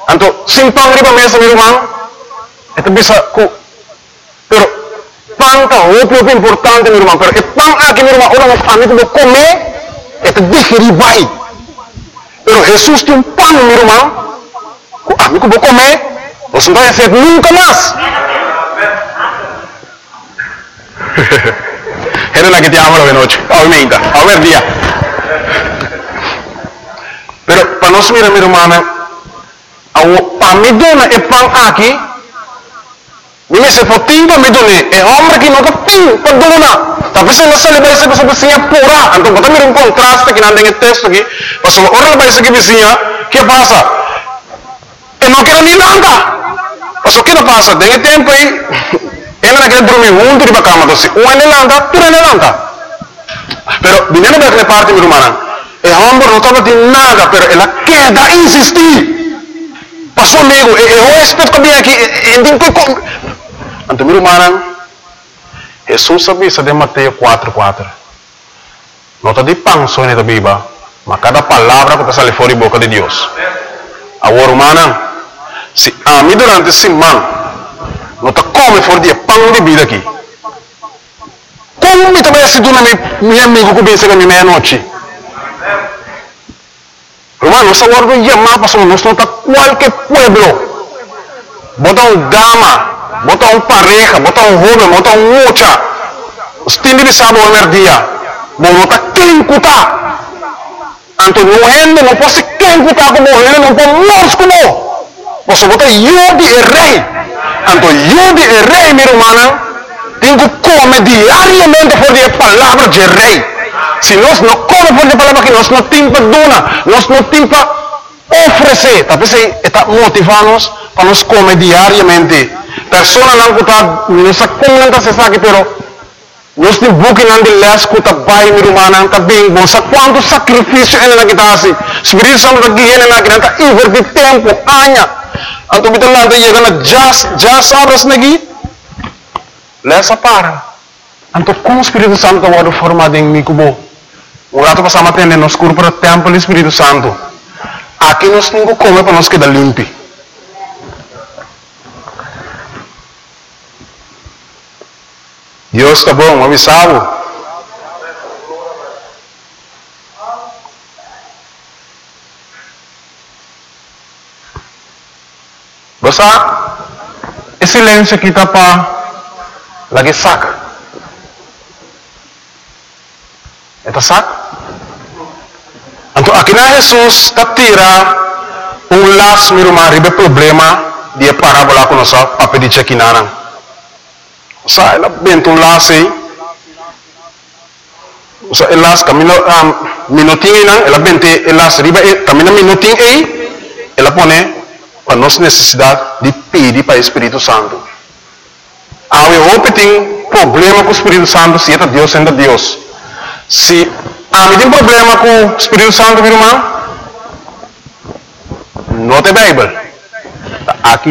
Anto, simpang riba mesa, meu irmão. Ito bisa ku. Pero, pang ka, hopi importante, meu irmão. Pero, pang aqui, meu irmão, orang kami tu comer, ito dihiribai. Pero, Jesus tem pang, meu irmão. Kami ku comer, você não vai ser nunca mais. Era la que te amo de noche, obviamente, a ver día. Pero para nós mira, minha irmã, para me dona é pão aqui, me se for timba me dona é homem que não tem para dona. Tapi se não se leva essa pessoa vizinha pura, então quando mira contraste que não tem texto aqui, mas orang vai ser que vizinha, que passa? E não quero nem nada. Mas o que não passa? Tem tempo aí. Ela não quer dormir junto de cama, então se um é levanta, tu é levanta. Pero, dinheiro daquela parte, meu irmão, é homem não estava de nada, pero ela quer dar insistir. Passou amigo, eu respeito que vem aqui, então, meu irmão, Jesus sabia de Mateus 4:4. Não está de pão só na Bíblia, mas cada palavra que sai fora da boca de Deus. Agora, irmão, se a mim durante esse semana, não está come fora de pão de vida aqui. Como me também se dona meu amigo que vem chegar meia-noite? Irmão, nós agora vamos chamar para nós não está qualquer pueblo. Bota gama, bota pareja, bota jovem, bota mocha. Os tinhos de sábado no dia. Bom, não está quem cutar. Então, não pode quem cutar como ele, não pode nós como. Você bota eu de rei. Então, eu de rei, meu irmão, tenho que comer diariamente por a palavra de rei. Se nós não comemos por a palavra que nós não temos para donar, nós não temos para oferecer. Talvez está motivando-nos para nós comer diariamente. Pessoas não escutam, não sabem como se sabe, pero nós temos buque não de ler, escuta bem, meu irmão, está bem bom. Sabe quanto sacrifício ele não está assim? Espírito Santo aqui, ele não está invertir tempo, anos. Então, kita nanti chega na just horas lagi, lesa para. Então, como o Espírito Santo está formado em mim, como o rato passamos a nos corpos templo do Espírito Santo. Aqui nós temos que comer para nós quedar limpo. Deus está bom, avisado. Basta, esse silêncio aqui está para lagi saca. Está saca? Então, aqui na Jesus está tira laço, meu irmão, ribe problema de parábola com nossa papel de chequinara. Sa, ela bento laço aí. Sa, laço, camino, minutinho não, ela bente laço ribe, camino minutinho aí, ela põe para nossa necessidade de pedir para o Espírito Santo. Eu tem problema com o Espírito Santo, se é Deus, sendo Deus. Se tem problema com o Espírito Santo, meu irmão, não tem Bíblia. Está aqui.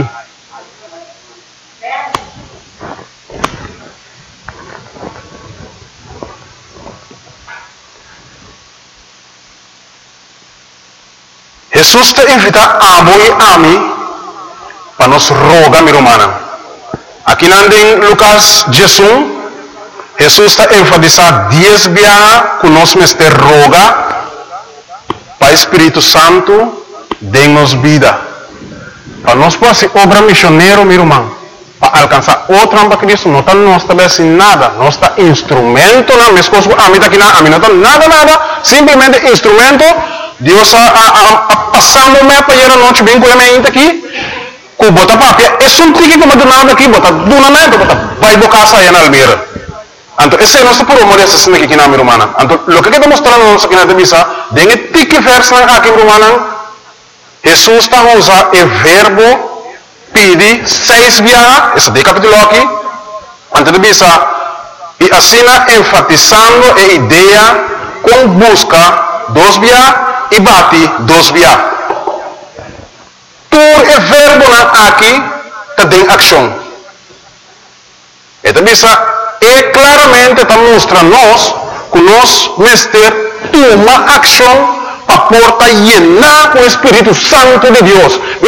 Jesus te invita a mim para nos rogar, meu irmão. Aqui em Lucas 16, Jesus está enfatizando 10 vezes que nós mestre roga para o Espírito Santo dê-nos vida. Para nós fazer obra missionária, meu irmão, para alcançar outra para Cristo, não está nós também sem nada, nós está instrumento, não, minhas coisas, a mim não está nada, simplesmente instrumento. Deus passando me para ir a noite bem com a minha aqui, com bota papia, é só um tique que me dá aqui, bota duna me, bota vai bocar sair na almeira. Então esse é nosso problema dessa cena aqui na minha irmã. Então o que está mostrando nós aqui na devisa, dengue tique verso aqui minha irmã, Jesus está usando o verbo pedir 6 vezes, esse de capítulo aqui, antes de devisa, e assim enfatizando a ideia com busca 2 vezes e bate 2 vezes. Por o verbo aqui tem ação. Então, é claramente está mostrando nós que nós mestre toma ação para porta llenar com o Espírito Santo de Deus.